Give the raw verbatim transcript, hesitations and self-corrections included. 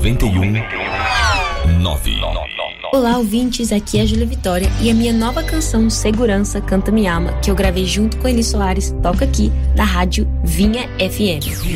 noventa e um nove. Olá, ouvintes, aqui é a Júlia Vitória e a minha nova canção Segurança Canta Me Ama, que eu gravei junto com Eli Soares, toca aqui, da rádio Vinha F M.